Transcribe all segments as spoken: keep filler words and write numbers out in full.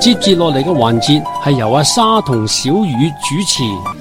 接住落嚟嘅環節係由阿莎同小雨主持。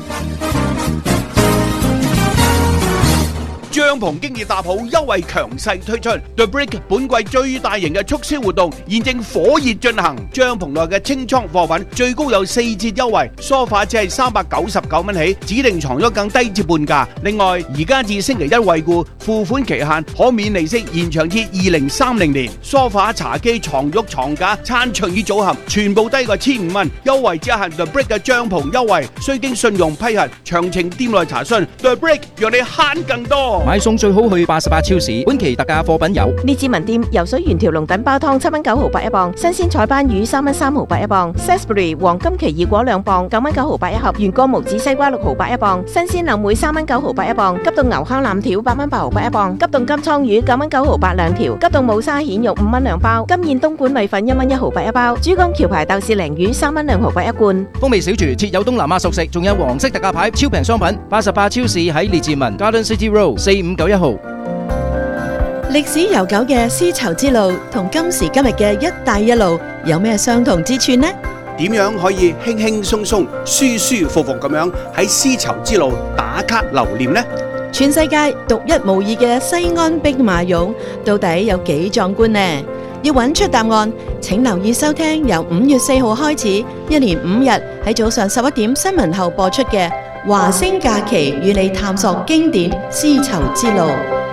帳篷經已搭好，優惠強勢推出 The Brick 本季最大型嘅促銷活動現正火熱進行，帳篷內嘅清倉貨品最高有四折優惠，梳化只係三百九十九蚊起，指定床褥更低至半價。另外，而家至星期一惠顧，付款期限可免利息延長至二零三零年。梳化、茶几、床褥、床架、餐桌椅組合全部低過千五蚊，優惠只限 The Brick 嘅帳篷優惠，需經信用批核，詳情店內查詢。The Brick 讓你慳更多。 買餸最好去八十八超市，本期特價貨品有列治文店游水原條龍躉煲湯七蚊九毫八一磅，新鮮彩斑魚三蚊三毫八一磅 ，Sainsbury 黃金奇異果兩磅九蚊九毫八一盒，原果無籽西瓜六毫八一磅，新鮮柳梅三蚊九毫八一磅，急凍牛烤腩條八蚊八毫八一磅，急凍金槍魚九蚊九毫八兩條，急凍冇沙蜆肉五蚊兩包，金燕東莞米粉一蚊一毫八一包，珠江橋牌豆豉鯪魚三蚊兩毫八一罐。 風味小廚設有東南亞熟食，仲有黃色特價牌超平商品，八十八超市喺列治文 Garden City Road 四五九一號。 歷史悠久嘅絲綢之路同今時今日嘅一帶一路有咩相同之處呢？ 點樣可以輕輕鬆鬆、舒舒服服咁樣喺絲綢之路打卡留念呢？ 全世界獨一無二嘅西安兵馬俑到底有幾壯觀呢？要揾出答案，請留意收聽由五月四號開始，一連五日喺早上十一點新聞後播出嘅華星假期與你探索經典絲綢之路。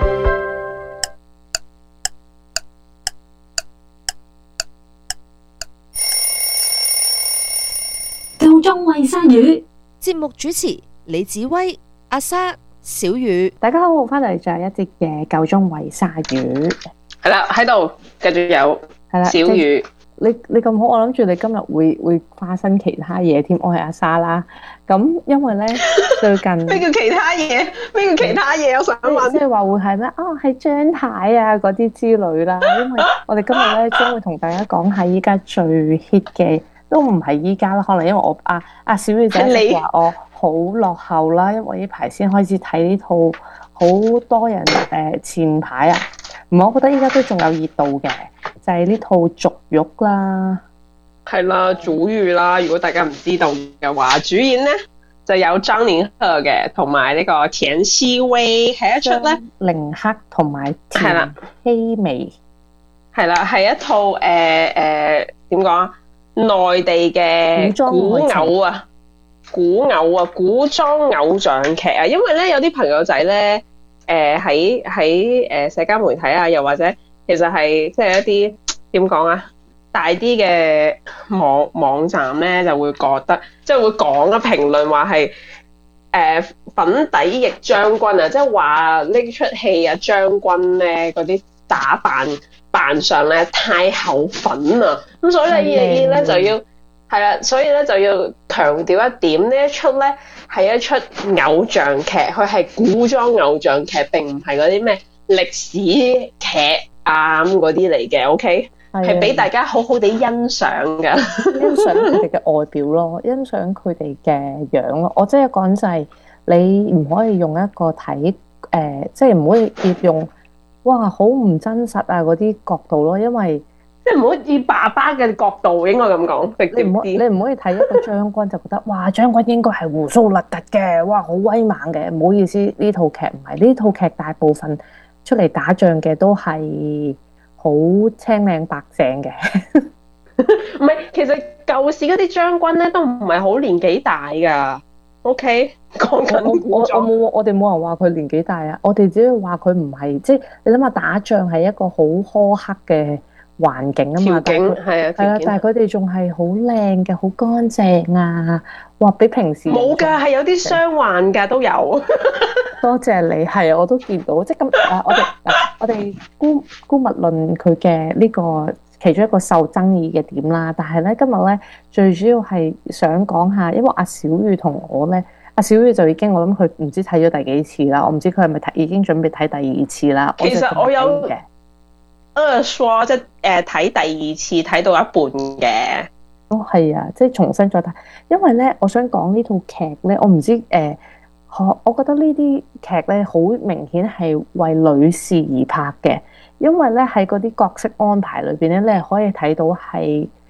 夠鐘餵鯊魚， 節目主持李子威、阿莎、小雨。 大家好，翻嚟就係一節嘅夠鐘餵鯊魚。 係啦，喺度繼續有係啦， 小雨。 你你咁好，我諗住你今日會會發生其他嘢添。我係阿莎啦，咁因為咧最近咩叫其他嘢？咩叫其他嘢？我想問， 即係話會係咩？哦，係張太啊嗰啲之類啦。因為我哋今日咧將會同大家講下依家最 hit 嘅。都唔係依家啦，可能因為我阿阿小雨仔話我好落後啦，因為呢排先開始睇呢套，好多人誒、呃、前排啊，唔係我覺得依家都仲有熱度嘅，就係、是、呢套《逐玉》啦， 係啦，祖玉啦。如果大家唔知道嘅話，主演咧就有張凌赫嘅，同埋呢個田曦薇，係一出咧凌赫同埋田曦薇， 係啦，係一套誒誒點講啊？內地嘅古偶啊，古偶啊，古裝偶像劇啊，因為咧有啲朋友仔咧，誒喺喺誒社交媒體啊，又或者其實係即係一啲點講啊，大啲嘅網網站咧就會覺得，即係會講啊評論話係誒粉底液將軍啊，即係話呢出戲啊將軍咧嗰啲打扮。扮上咧太厚粉啦，咁所以咧咧就要係啦，所以咧就要強調一點，呢一出咧係一出偶像劇，佢係古裝偶像劇，並唔係嗰啲咩歷史劇啊咁嗰啲嚟嘅 ，OK， 係俾大家好好地欣賞㗎， 欣賞佢哋嘅外表咯，欣賞佢哋嘅樣咯。我即係講就係你唔可以用一個睇誒，即係唔可以用。哇，好唔真實啊！嗰啲角度咯，因為即係唔好以爸爸嘅角度，應該咁講。 你唔可你唔可以睇一個將軍就覺得哇，將軍應該係鬍鬚立突嘅，哇，好威猛嘅。唔好意思，呢套劇唔係，呢套劇大部分出嚟打仗嘅都係好青靚白淨嘅。 唔係，其實舊時嗰啲將軍咧都唔係好年紀大㗎。O K， 講緊我我我冇我哋冇人話佢年紀大啊，我哋只係話佢唔係，即係你諗下打仗係一個好苛刻嘅環境啊嘛， 條件係啊， 係啦，但係佢哋仲係好靚嘅，好乾淨啊，哇！比平時冇㗎，係有啲傷患㗎都有。 多謝你，係啊，我都見到，即係咁啊！我哋我哋姑姑勿論佢嘅呢個其中一個受爭議嘅點啦，但係咧今日咧最主要係想講下，因為阿小雨同我咧，阿小雨就已經我諗佢唔知睇咗第幾次啦，我唔知佢係咪睇已經準備睇第二次啦。 其實我有嘅二刷，即係誒睇第二次睇到一半嘅。 哦，係啊，即係重新再睇，因為咧我想講呢套劇咧，我唔知誒，我、呃、我覺得呢啲劇咧好明顯係為女士而拍嘅。因為咧喺嗰啲角色安排裏邊咧，你係可以睇到係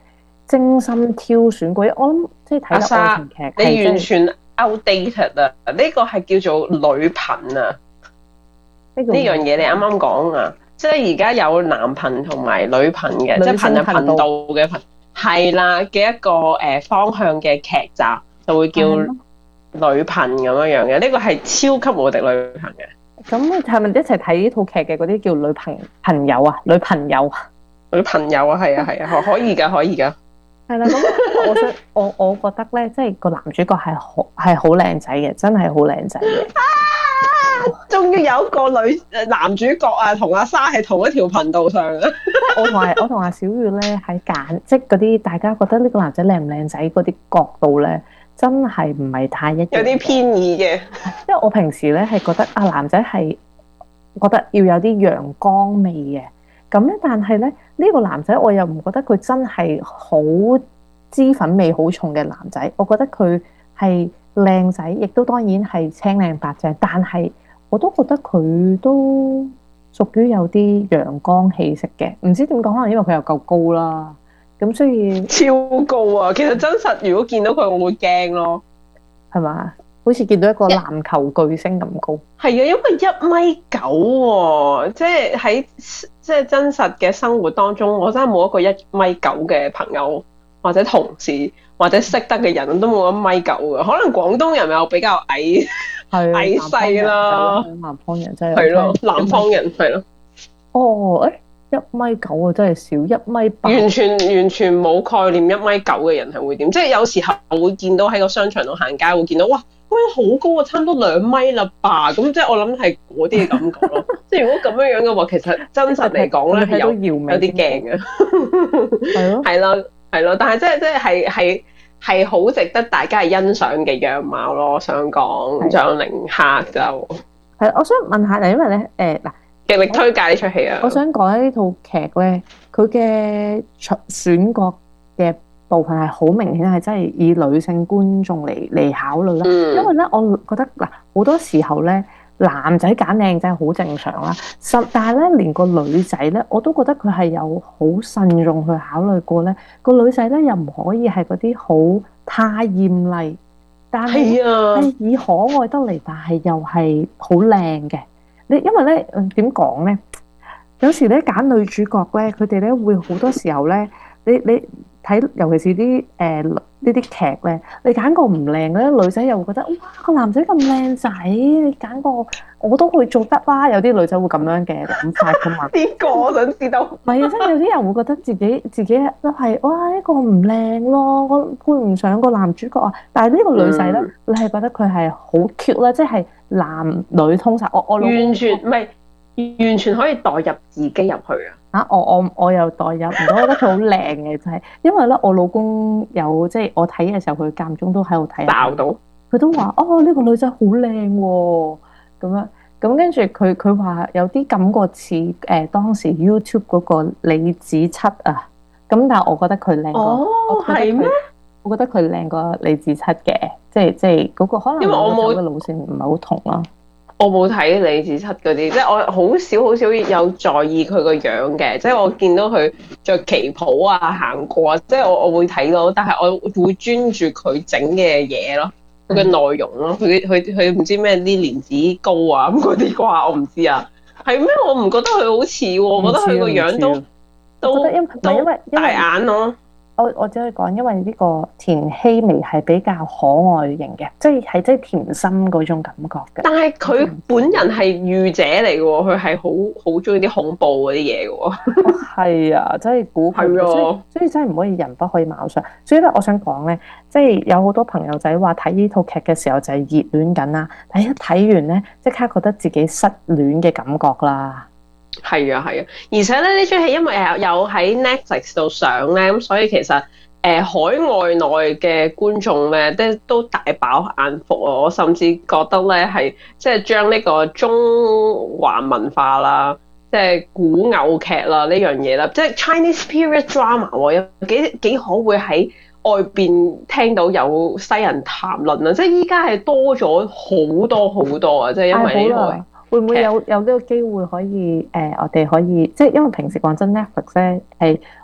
精心挑選過。我諗即係睇得愛情劇， 你完全 outdated 啊！呢個係叫做女頻啊！呢樣嘢你啱啱講啊，即係而家有男頻同埋女頻嘅，即係頻係頻道嘅頻，係啦嘅一個誒方向嘅劇集就會叫女頻咁樣樣嘅。呢個係超級無敵女頻嘅。 咁係咪一齊睇呢套劇嘅嗰啲叫女朋朋友啊？女朋友啊？ 女朋友啊？係啊係啊，可以㗎可以㗎。 係啦，咁我想我我覺得咧，即係個男主角係好係好靚仔嘅，真係好靚仔嘅。 終於有一個女男主角啊，同阿莎係同一條頻道上啊！ 我同我同阿小月咧喺揀，即係嗰啲大家覺得呢個男仔靚唔靚仔嗰啲角度咧，真係唔係太一樣， 有啲偏異嘅。 因為我平時咧係覺得啊男仔係覺得要有啲陽光味嘅，咁咧但係咧呢、呢個男仔我又唔覺得佢真係好脂粉味好重嘅男仔，我覺得佢係靚仔，亦都當然係青靚白淨，但係我都覺得佢都屬於有啲陽光氣息嘅，唔知點講，可能因為佢又夠高啦，咁所以超高啊！其實真實如果見到佢，我會驚咯， 係嘛？好似見到一個籃球巨星咁高。係啊， 因為一米九喎，即係喺即係真實嘅生活當中，我真係冇一個一米九嘅朋友或者同事或者識得嘅人都冇一米九嘅，可能廣東人又比較矮。係矮細啦， 南方人真係係咯，南方人係咯。 哦，誒，一米九啊，真係少一米八。 完全完全冇概念，一米九嘅人係會點？即係有時候會見到喺個商場度行街，會見到哇，嗰人好高啊，差唔多兩米啦吧？咁即係我諗係嗰啲嘅感覺咯。即係如果咁樣樣嘅話，其實真實嚟講咧係有有啲驚嘅。係咯，係咯，係咯，但係即係即係係係。係好值得大家係欣賞嘅樣貌咯，我想講張凌赫就係。我想問下你，因為咧誒嗱， 極力推介呢出戲啊！ 我想講呢套劇咧，佢嘅選角嘅部分係好明顯係真係以女性觀眾嚟嚟考慮啦。嗯、因為咧，我覺得嗱好多時候咧。男仔揀靚仔好正常啦，實但係咧，連個女仔咧，我都覺得佢係有好慎重去考慮過咧。個女仔咧又唔可以係嗰啲好太豔麗，但係係以可愛得嚟，但係又係好靚嘅。你因為咧點講咧？有時咧揀女主角咧，佢哋咧會好多時候咧，你你睇，尤其是啲誒。呢啲劇咧，你揀個唔靚咧，女仔又會覺得哇個男仔咁靚仔，你揀個我都會做得啦。有啲女仔會咁樣嘅諗法噶嘛？ 邊個我想知道？ 唔係啊，即係有啲人會覺得自己自己都係哇呢個唔靚咯，我配唔上個男主角啊。但係呢個女仔咧，嗯、你係覺得佢係好 cute 啦，即係男女通殺。我我完全唔係完全可以代入自己入去啊！ 啊！我我我又代入唔到，我覺得佢好靚嘅，就係因為咧，我老公有即係我睇嘅時候，佢間中都喺度睇， 爆到佢都話哦呢個女仔好靚喎，咁樣咁跟住佢佢話有啲感覺似誒、呃、當時 YouTube 嗰個李子柒啊，咁但係我覺得佢靚過哦係咩？ 我覺得佢靚過李子柒嘅，即係即係嗰個可能因為我冇嘅路線唔係好同啦。 我冇睇李子柒嗰啲，即係我好少好少有在意佢個樣嘅，即係我見到佢着旗袍啊行過啊，即係我我會睇到，但係我會專注佢整嘅嘢咯，佢嘅內容咯，佢佢佢唔知咩啲蓮子糕啊咁嗰啲啩，我唔知啊，係咩？我唔覺得佢好似喎，我覺得佢個樣都都因為大眼咯。 我我只可以講，因為呢個田曦薇係比較可愛型嘅，即係係即係甜心嗰種感覺嘅。 但係佢本人係御姐嚟嘅喎，佢係好好中意啲恐怖嗰啲嘢嘅喎。 係啊，真係估佢。 係啊， 所以所以真係唔可以人不可以貌相。所以咧，我想講咧，即係有好多朋友仔話睇呢套劇嘅時候就係熱戀緊啦，但係一睇完咧，即刻覺得自己失戀嘅感覺啦。 係啊係啊，而且咧呢出戲因為誒有喺 Netflix 度上咧，咁所以其實誒、呃、海外內嘅觀眾咧都都大飽眼福啊！我甚至覺得咧係即係將呢個中華文化啦，即係古偶劇啦呢樣嘢啦，即係 Chinese period drama 有幾幾可會喺外邊聽到有西人談論啊！即係依家係多咗好多好多啊！即係因為呢個。 會唔會有有呢個機會可以誒、呃？我哋可以即係因為平時講真 Netflix 咧係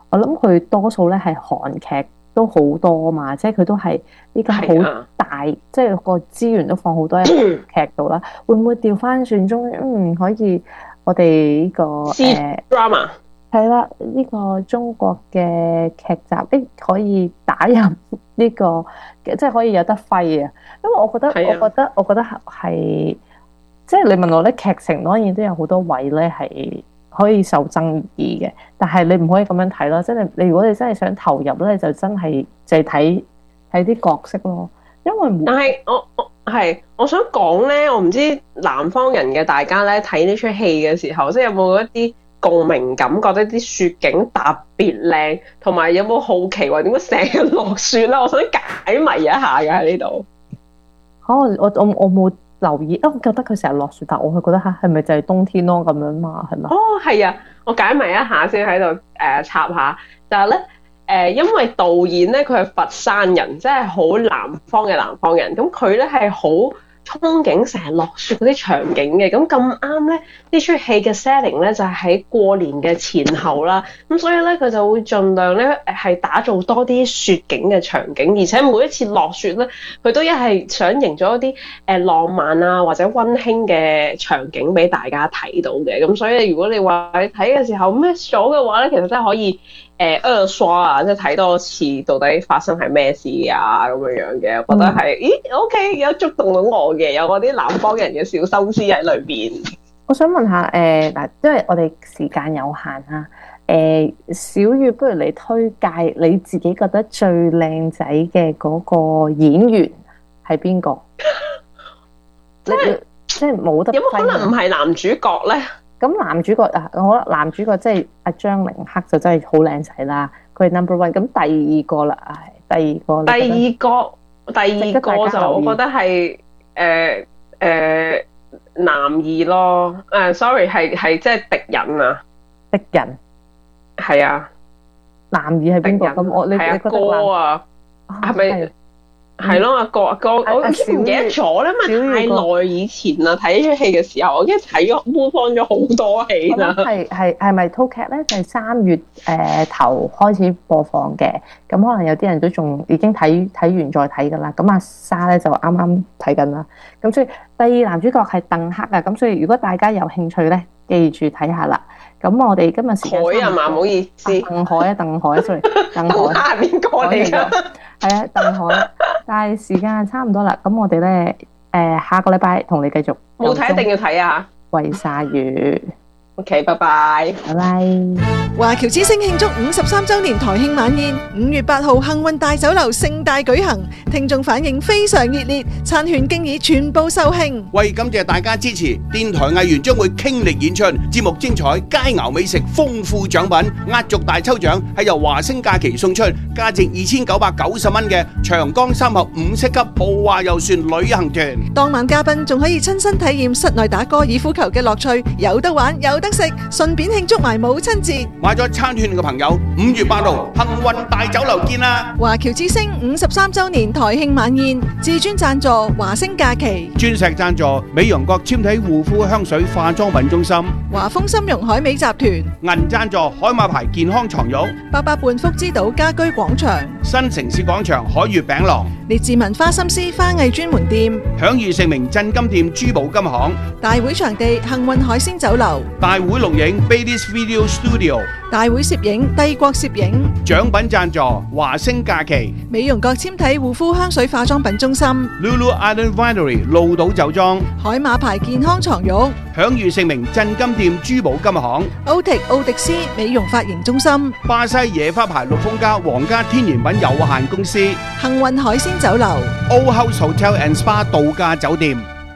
我諗佢多數咧係韓劇都好多嘛，即係佢都係呢個好大，的即係個資源都放好多喺劇度啦。會唔會調翻轉中嗯可以我哋呢、這個誒 drama 係啦，呢、這個中國嘅劇集誒可以打入呢、這個即係可以有得揮啊？因為我覺得的我覺得我覺得係即係你問我咧，劇情當然都有好多位咧係可以受爭議嘅，但係你唔可以咁樣睇咯。即係你如果你真係想投入咧，就真係就係睇睇啲角色咯。因為但係我我係我想講咧，我唔知南方人嘅大家咧睇呢出戲嘅時候，即係有冇一啲共鳴感，覺得啲雪景特別靚，同埋有冇好奇話點解成日落雪咧？我想解謎一下嘅喺呢度。 可能我我我冇留意，我覺得佢成日落雪，但我係覺得吓係咪就係冬天咯咁樣嘛，係咪？ 哦，係啊，我解謎一下先喺度誒插下，就係咧誒，因為導演咧佢係佛山人，即係好南方嘅南方人，咁佢咧係好憧憬成日落雪嗰啲場景嘅，咁咁啱咧呢出戲嘅 setting 咧就係喺過年嘅前後啦，咁所以咧佢就會盡量咧係打造多啲雪景嘅場景，而且每一次落雪咧佢都一係想營造一啲誒浪漫啊或者溫馨嘅場景俾大家睇到嘅，咁所以如果你話你睇嘅時候 miss 咗嘅話咧，其實真係可以誒二刷啊，即係睇多次到底發生係咩事啊咁樣樣嘅，我覺得係、嗯、咦 OK 有觸動到我嘅，有嗰啲南方人嘅小心思喺裏邊。 我想問下誒嗱，因為我哋時間有限啊，誒、呃、小月不如你推介你自己覺得最靚仔嘅嗰個演員係邊個？即係即係冇得。有冇可能唔係男主角咧？咁男主角啊，我覺得男主角即係阿張凌赫就真係好靚仔啦，佢係 number one。咁第二個啦，唉，第二個，第二個，第二個就我覺得係誒誒男二咯。誒、呃、sorry 係係即係敵人啊，敵人係啊，男二係邊個？咁我你你覺得哥啊，係咪？係咯，阿哥阿哥，我已經唔記得咗啦，因為太耐以前啦，睇呢出戲嘅時候，我已經睇咗 move on 咗好多戲啦。係係係咪套劇咧？就係三月誒頭開始播放嘅，咁可能有啲人都仲已經睇睇完再睇噶啦。咁阿莎咧就啱啱睇緊啦。咁所以第二男主角係鄧克啊。咁所以如果大家有興趣咧，記住睇下啦。咁我哋今日時間海啊嘛，唔好意思，鄧海啊，鄧海，sorry，鄧海下邊個嚟㗎？係啊，鄧海。但係時間差唔多啦，咁我哋咧誒下個禮拜同你繼續。冇睇一定要睇啊！為鯊魚。OK， 拜拜，拜拜。 華僑之星慶祝五十三週年台慶晚宴，五月八號幸運大酒樓盛大舉行，聽眾反應非常熱烈，餐券經已全部售罄。 為感謝大家支持，電台藝員將會傾力演出，節目精彩，佳肴美食，豐富獎品，壓軸大抽獎係由華星假期送出，價值二千九百九十蚊嘅長江三峽五星級豪華遊船旅行團。 當晚嘉賓仲可以親身體驗室內打高爾夫球嘅樂趣，有得玩有得食，順便慶祝埋母親節。 買咗餐券嘅朋友，五月八號幸運大酒樓見啦！ 華僑之星五十三週年台慶晚宴，至尊贊助華星假期， 鑽石贊助美容國纖體護膚香水化妝品中心， 華豐參茸海味集團， 銀贊助海馬牌健康床褥， 八佰伴福之島家居廣場， 新城市廣場海悅餅廊， 列治文花心思花藝專門店， 享譽盛名鎮金店珠寶金行， 大會場地幸運海鮮酒樓， 大會錄影 Baileys Video Studio， 大會攝影帝國攝影， 獎品贊助華星假期， 美容國纖體護膚香水化妝品中心 Lulu Island Winery 鷺島酒莊， 海馬牌健康床褥， 享譽盛名鎮金店珠寶金行， 歐迪奧迪斯美容髮型中心， 巴西野花牌綠風家皇家天然品有限公司， 幸運海鮮酒樓 Old House Hotel and Spa 度假酒店。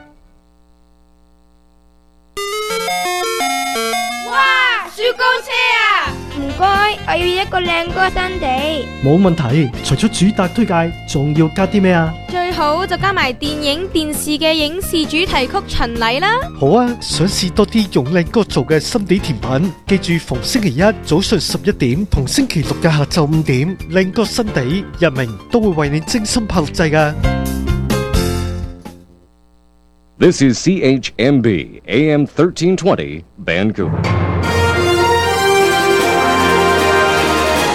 雪糕車啊！唔該，我要一個靚哥新地。 冇問題，除咗主打推介，仲要加啲咩啊？ 最好就加埋電影電視嘅影視主題曲巡禮啦。 好啊，想試多啲用靚哥做嘅心地甜品，記住逢星期一早上十一點同星期六嘅下晝五點，靚哥新地日明都會為你精心拍錄製㗎。 This is C H M B A M thirteen twenty Vancouver.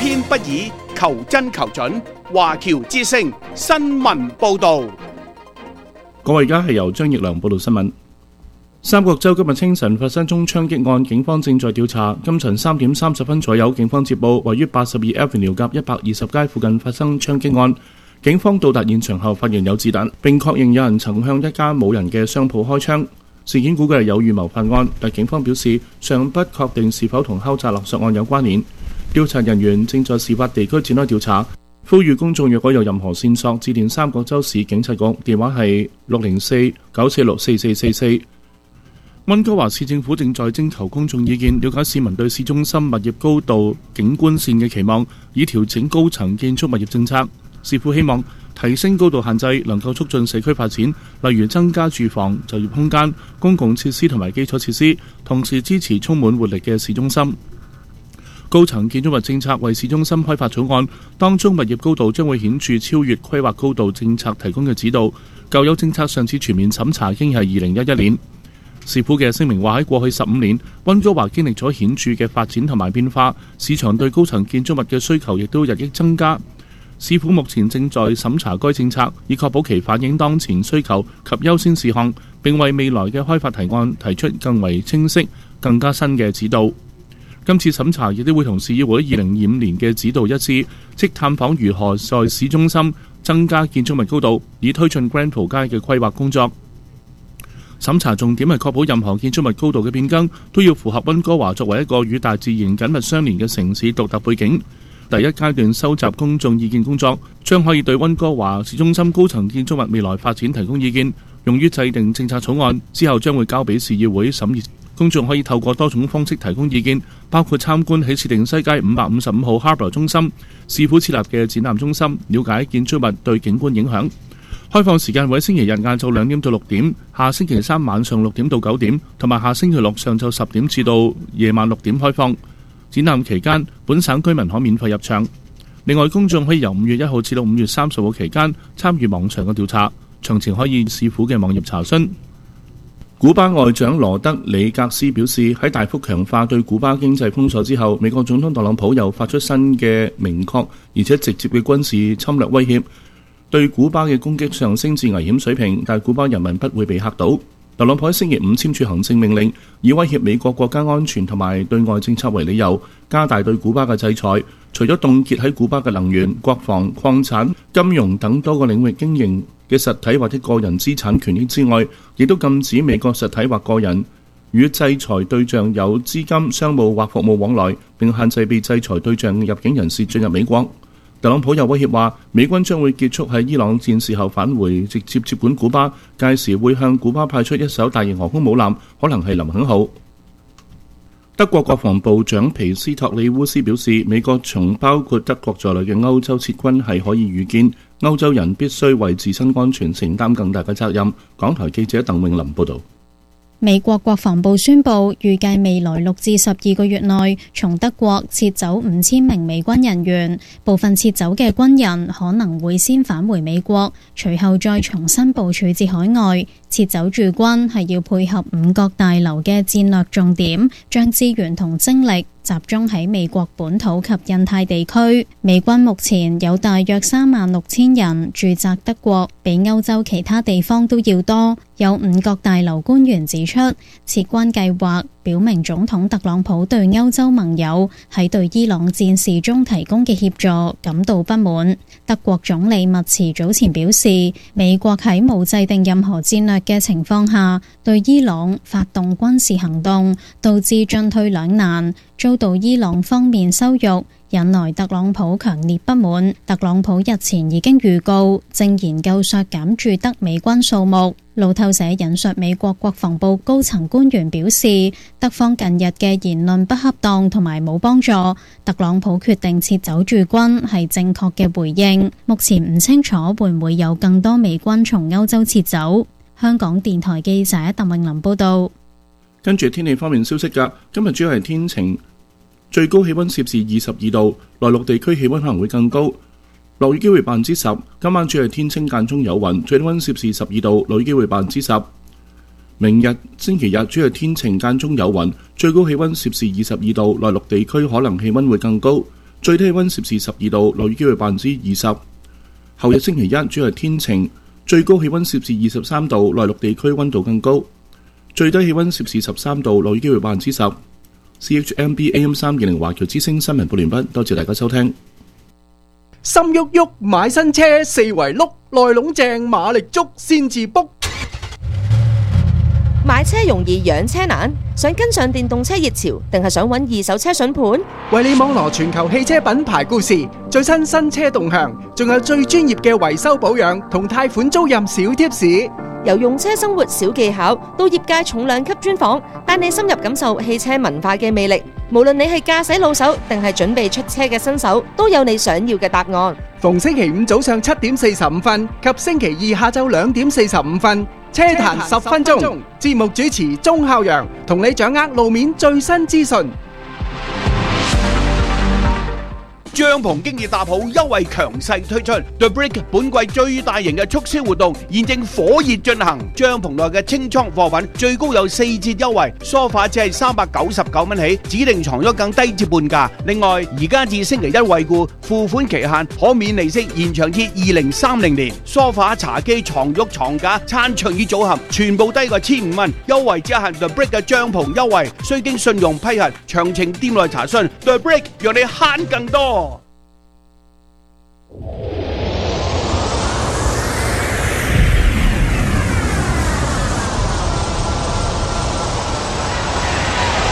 偏不倚，求真求準。華僑之聲新聞報導。 各位，而家係由張奕良報道新聞。三角洲今日清晨發生宗槍擊案，警方正在調查。今晨三點三十分左右，警方接報位於八十二 Avenue 及一百二十街附近發生槍擊案。警方到達現場後發現有子彈，並確認有人曾向一家冇人嘅商鋪開槍。事件估計係有預謀犯案，但警方表示尚不確定是否同敲詐勒索案有關聯。調查人員正在事發地區展開調查，呼籲公眾若果有任何線索，致電三角洲市警察局，電話係六零四九四六四四四四。溫哥華市政府正在徵求公眾意見，了解市民對市中心物業高度景觀線嘅期望，以調整高層建築物業政策。市府希望提升高度限制能夠促進社區發展，例如增加住房、就業空間、公共設施同埋基礎設施，同時支持充滿活力嘅市中心。高層建築物政策為市中心開發草案，當中物業高度將會顯著超越規劃高度政策提供嘅指導。舊有政策上次全面審查已經係二零一一年。市府嘅聲明話喺過去十五年，溫哥華經歷咗顯著嘅發展同埋變化，市場對高層建築物嘅需求亦都日益增加。市府目前正在審查該政策，以確保其反映當前需求及優先事項，並為未來嘅開發提案提出更為清晰、更加新嘅指導。今次審查亦都會同市議會二零二五年嘅指導一致，即探訪如何在市中心增加建築物高度，以推進 Granville 街嘅規劃工作。審查重點係確保任何建築物高度嘅變更都要符合溫哥華作為一個與大自然緊密相連嘅城市獨特背景。第一階段收集公眾意見工作將可以對溫哥華市中心高層建築物未來發展提供意見，用於制定政策草案。之後將會交俾市議會審議。公眾可以透過多種方式提供意見，包括參觀喺設定西街五百五十五號 Harbour 中心市府設立嘅展覽中心，了解建築物對景觀影響。開放時間會喺星期日晏晝兩點到六點，下星期三晚上六點到九點，同埋下星期六上晝十點至到夜晚六點開放。展覽期間，本省居民可免費入場。另外，公眾可以由五月一號至到五月三十號期間參與網上嘅調查，詳情可以市府嘅網頁查詢。古巴外長羅德里格斯表示，喺大幅強化對古巴經濟封鎖之後，美國總統特朗普又發出新嘅明確而且直接嘅軍事侵略威脅。對古巴嘅攻擊上升至危險水平，但古巴人民不會被嚇倒。特朗普喺星期五簽署行政命令，以威脅美國國家安全同埋對外政策為理由，加大對古巴嘅制裁。除咗凍結喺古巴嘅能源、國防、礦產、金融等多個領域經營嘅實體或者個人資產權益之外，亦都禁止美國實體或個人與制裁對象有資金、商務或服務往來，並限制被制裁對象入境人士進入美國。特朗普又威脅話，美軍將會結束喺伊朗戰事後返回，直接接管古巴，屆時會向古巴派出一艘大型航空母艦，可能係林肯號。德國國防部長皮斯托里烏斯表示，美國從包括德國在內嘅歐洲撤軍係可以預見，歐洲人必須為自身安全承擔更大嘅責任。港台記者鄧永林報導。 美國國防部宣布，預計未來六至十二個月內，從德國撤走五千名美軍人員。部分撤走嘅軍人可能會先返回美國，隨後再重新部署至海外。撤走駐軍係要配合五角大樓嘅戰略重點，將資源同精力集中喺美國本土及印太地區。美軍目前有大約三萬六千人駐紮德國，比歐洲其他地方都要多。有五角大樓官員指出，撤軍計劃表明總統特朗普對歐洲盟友喺對伊朗戰事中提供嘅協助感到不滿。德國總理默茨早前表示，美國喺冇制定任何戰略嘅情況下，對伊朗發動軍事行動，導致進退兩難，遭到伊朗方面羞辱，引來特朗普強烈不滿。特朗普日前已經預告，正研究削減駐德美軍數目。路透社引述美國國防部高層官員表示，德方近日嘅言論不恰當同埋冇幫助，特朗普決定撤走駐軍係正確嘅回應。目前唔清楚會唔會有更多美軍從歐洲撤走。香港電台記者鄧穎琳報道。 跟住天氣方面消息㗎，今日主要係天晴，最高氣溫攝氏二十二度，內陸地區氣溫可能會更高。落雨機會百分之十，今晚主要係天清間中有雲，最低溫攝氏十二度，落雨機會百分之十。明日星期日主要係天晴間中有雲，最高氣溫攝氏二十二度，內陸地區可能氣溫會更高。 最低氣溫攝氏十二度，落雨機會百分之二十。後日星期一主要係天晴，最高氣溫攝氏二十三度，內陸地區溫度更高。最低氣溫攝氏十三度，落雨機會百分之十。C H M B A M 三二零華僑之聲新聞報完畢，多謝大家收聽。 心喐喐買新車，四圍碌，內籠正馬力足先至 book。 買車容易養車難，想跟上電動車熱潮，定係想揾二手車筍盤？ 為你網羅全球汽車品牌故事、最新新車動向，仲有最專業嘅維修保養同貸款租賃小貼士。 由用車生活小技巧到業界重量級專訪，帶你深入感受汽車文化嘅魅力。無論你係駕駛老手定係準備出車嘅新手，都有你想要嘅答案。 逢星期五早上七點四十五分及星期二下晝兩點四十五分，車壇十分鐘，節目主持鐘孝陽同你掌握路面最新資訊。 帳篷經已搭好，優惠強勢推出 The Brick 本季最大型嘅促銷活動現正火熱進行，帳篷內嘅清倉貨品最高有四折優惠，梳化只係三百九十九蚊起，指定床褥更低至半價。另外，而家至星期一惠顧，付款期限可免利息延長至二零三零年。梳化、茶几、床褥、床架、餐桌椅組合全部低過千五蚊，優惠只限 The Brick 嘅帳篷優惠，需經信用批核，詳情店內查詢。The Brick 讓你慳更多。